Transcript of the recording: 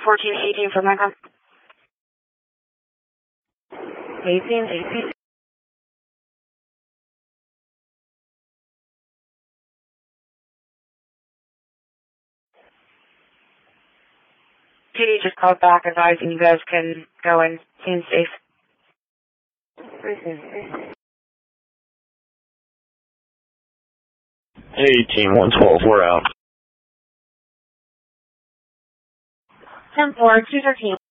1418 for Mecca. 18. PD just called back advising you guys can go and seem safe. 112, we're out. 10-4, 213.